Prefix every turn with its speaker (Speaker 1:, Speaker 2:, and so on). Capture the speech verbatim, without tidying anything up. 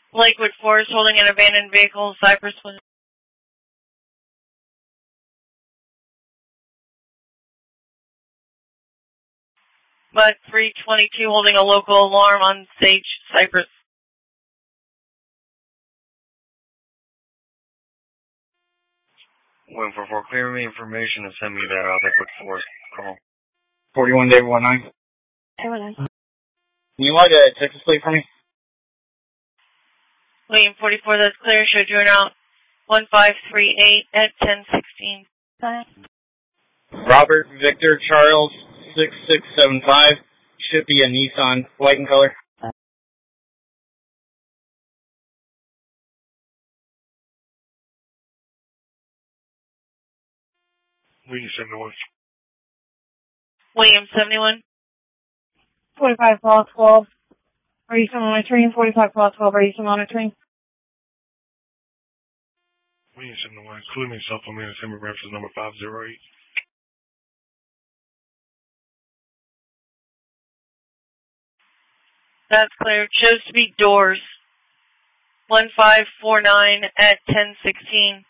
Speaker 1: Lakewood Forest holding an abandoned vehicle, Cypress one. But three twenty-two holding a local alarm on stage, Cypress.
Speaker 2: one four four, clear me information and send me that uh, Lakewood Forest call.
Speaker 3: forty-one David one nine.
Speaker 4: David one nine.
Speaker 3: Can you log a Texas plate for me?
Speaker 1: William forty-four, that's clear. Show Drew out one five three eight at ten sixteen.
Speaker 4: Bye.
Speaker 3: Robert Victor Charles six six seven five. Should be a Nissan, white in color.
Speaker 2: William seventy-one.
Speaker 1: William seventy-one.
Speaker 4: forty-five call twelve. Are you still monitoring? forty-five call twelve. Are you still monitoring?
Speaker 2: William seventy-one. Including me supplement assembly reference number five zero eight.
Speaker 1: That's clear. Shows to be doors. one five four nine at ten sixteen.